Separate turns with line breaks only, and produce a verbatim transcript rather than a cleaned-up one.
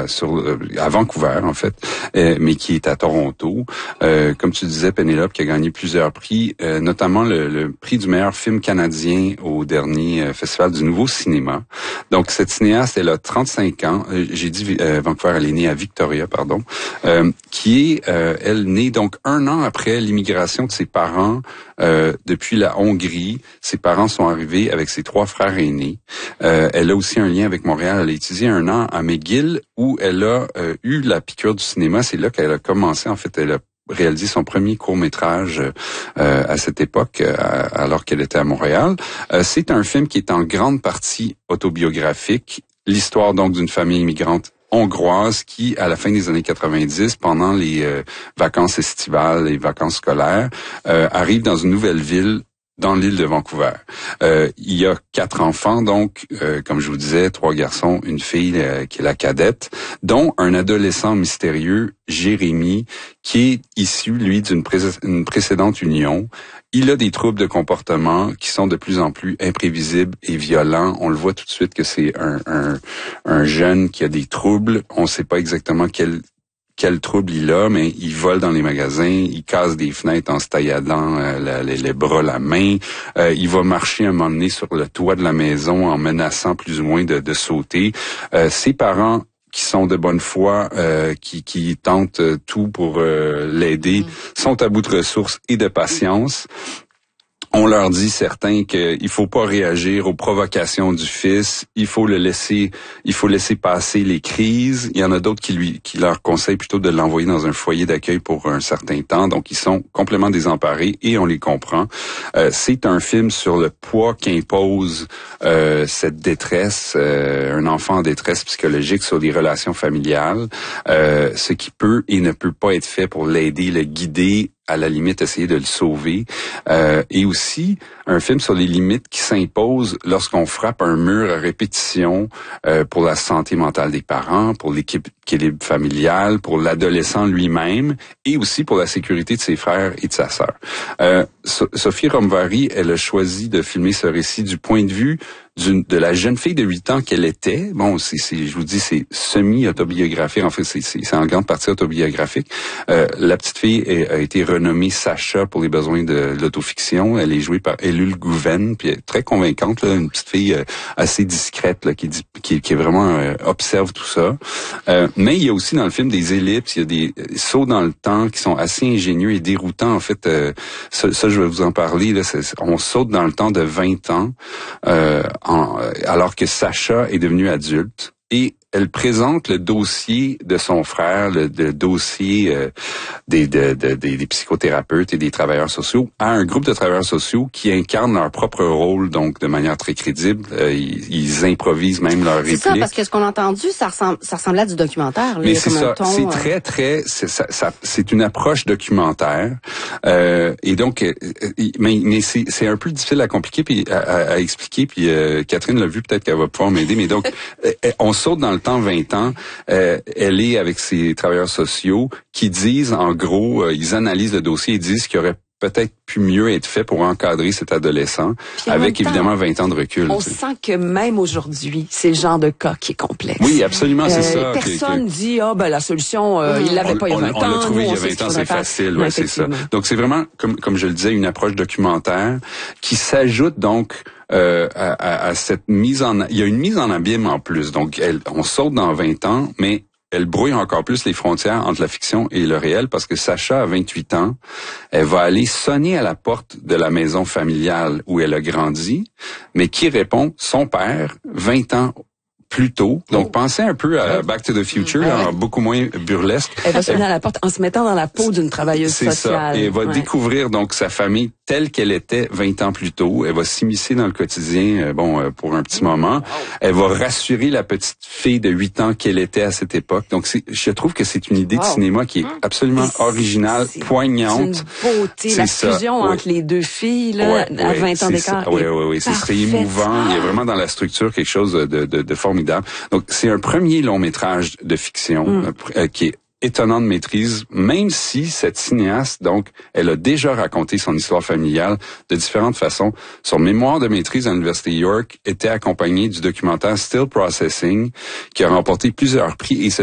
à, sur, à Vancouver, en fait, euh, mais qui est à Toronto. Euh, comme tu disais, Pénélope, qui a gagné plusieurs prix, euh, notamment le, le prix du meilleur film canadien au dernier euh, Festival du Nouveau Cinéma. Donc, cette cinéaste, elle a trente-cinq ans. Euh, j'ai dit euh, Vancouver, elle est née à Victoria, pardon, euh, qui est, euh, elle, née donc un an après l'immigration de ses parents euh, depuis la Hongrie. Ses parents sont arrivés avec ses trois frères aînés. Euh, elle a aussi un lien avec Montréal. Elle a étudié un an à McGill où elle a euh, eu la piqûre du cinéma. C'est là qu'elle a commencé. En fait, elle a réalisé son premier court-métrage euh, à cette époque, euh, alors qu'elle était à Montréal. Euh, c'est un film qui est en grande partie autobiographique. L'histoire donc d'une famille immigrante hongroise qui, à la fin des années quatre-vingt-dix, pendant les euh, vacances estivales, les vacances scolaires, euh, arrive dans une nouvelle ville dans l'île de Vancouver. Euh, il y a quatre enfants, donc, euh, comme je vous disais, trois garçons, une fille euh, qui est la cadette, dont un adolescent mystérieux, Jérémy, qui est issu, lui, d'une pré- une précédente union. Il a des troubles de comportement qui sont de plus en plus imprévisibles et violents. On le voit tout de suite que c'est un, un, un jeune qui a des troubles. On ne sait pas exactement quel quel trouble il a, mais il vole dans les magasins, il casse des fenêtres en se tailladant euh, la, les, les bras, la main. Euh, il va marcher un moment donné sur le toit de la maison en menaçant plus ou moins de, de sauter. Euh, ses parents, qui sont de bonne foi, euh, qui, qui tentent tout pour euh, l'aider, mmh. sont à bout de ressources et de patience. On leur dit certains qu'il faut pas réagir aux provocations du fils, il faut le laisser, il faut laisser passer les crises. Il y en a d'autres qui lui, qui leur conseillent plutôt de l'envoyer dans un foyer d'accueil pour un certain temps. Donc ils sont complètement désemparés et on les comprend. Euh, c'est un film sur le poids qu'impose euh, cette détresse, euh, un enfant en détresse psychologique sur les relations familiales, euh, ce qui peut et ne peut pas être fait pour l'aider, le guider, à la limite essayer de le sauver, euh, et aussi un film sur les limites qui s'imposent lorsqu'on frappe un mur à répétition euh, pour la santé mentale des parents, pour l'équilibre familial, pour l'adolescent lui-même, et aussi pour la sécurité de ses frères et de sa sœur. Euh, so- Sophie Romvari, elle a choisi de filmer ce récit du point de vue d'une, de la jeune fille de huit ans qu'elle était. Bon, c'est, c'est, je vous dis, c'est semi-autobiographique. En fait, c'est, c'est, c'est en grande partie autobiographique. Euh, la petite fille est, a été renommée Sacha pour les besoins de l'autofiction. Elle est jouée par Elul Gouven, puis elle est très convaincante, là, une petite fille euh, assez discrète, là, qui, dit, qui, qui est vraiment euh, observe tout ça. Euh, mais il y a aussi dans le film des ellipses, il y a des sauts dans le temps qui sont assez ingénieux et déroutants. En fait, euh, ça, ça, je vais vous en parler. Là, c'est, on saute dans le temps de vingt ans. Euh, En, alors que Sacha est devenue adulte et elle présente le dossier de son frère, le, le dossier euh, des, de, de, des, des psychothérapeutes et des travailleurs sociaux à un groupe de travailleurs sociaux qui incarnent leur propre rôle, donc de manière très crédible. Euh, ils, ils improvisent même leur réplique.
C'est ça, parce que ce qu'on a entendu, ça ressemble, ça ressemblait à du documentaire. Là,
mais c'est ça,
ton,
c'est
euh...
très, très, c'est, ça, ça, c'est une approche documentaire. Euh, et donc, euh, mais, mais c'est, c'est un peu difficile à compliquer puis à, à, à expliquer. Puis euh, Catherine l'a vu, peut-être qu'elle va pouvoir m'aider. Mais donc, on saute dans le temps vingt ans. Euh, elle est avec ses travailleurs sociaux qui disent, en gros, euh, ils analysent le dossier et disent qu'il y aurait peut-être pu mieux être fait pour encadrer cet adolescent, avec temps, évidemment vingt ans de recul.
On sent que même aujourd'hui, c'est le genre de cas qui est complexe.
Oui, absolument, c'est
euh,
ça.
Personne
que, que...
dit, ah oh, ben la solution, euh, il l'avait pas il y a vingt ans.
On l'a trouvé il y a vingt ans, c'est facile, ouais, c'est ça. Donc c'est vraiment, comme, comme je le disais, une approche documentaire qui s'ajoute donc Euh, à, à, à cette mise en... Il y a une mise en abîme en plus. Donc, elle, on saute dans vingt ans, mais elle brouille encore plus les frontières entre la fiction et le réel parce que Sacha, à vingt-huit ans, elle va aller sonner à la porte de la maison familiale où elle a grandi, mais qui répond? Son père, vingt ans plus tôt. Donc, pensez un peu à Back to the Future,
ouais.
là, beaucoup moins burlesque.
Elle va sonner à la porte en se mettant dans la peau d'une travailleuse
c'est
sociale.
Ça. Et elle va
ouais.
découvrir donc sa famille telle qu'elle était vingt ans plus tôt. Elle va s'immiscer dans le quotidien, euh, bon, euh, pour un petit moment. Elle va rassurer la petite fille de huit ans qu'elle était à cette époque. Donc, c'est, je trouve que c'est une idée wow. de cinéma qui est absolument c'est, originale,
c'est,
poignante.
C'est une beauté, c'est la ça. fusion ouais. entre les deux filles, là,
ouais,
à
ouais,
vingt ans d'écart.
Oui, oui, oui. C'est émouvant. Il y a vraiment dans la structure quelque chose de, de, de formidable. Donc, c'est un premier long métrage de fiction mm. euh, qui est étonnant de maîtrise, même si cette cinéaste, donc, elle a déjà raconté son histoire familiale de différentes façons. Son mémoire de maîtrise à l'Université York était accompagné du documentaire Still Processing, qui a remporté plusieurs prix et